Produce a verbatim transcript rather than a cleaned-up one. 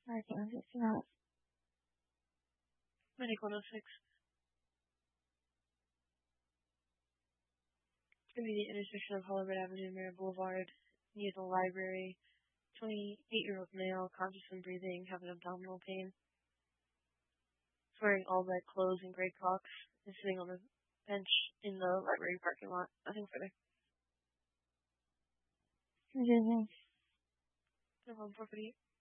Hurricane one sixty-nine. Medic one oh six. It's going to be the intersection of Hollywood Avenue and Mary Boulevard, near the library. twenty-eight-year-old male, conscious and breathing, having abdominal pain. He's wearing all red clothes and gray Crocs, and sitting on a bench in the library parking lot. Nothing further. Good evening. No problem, property.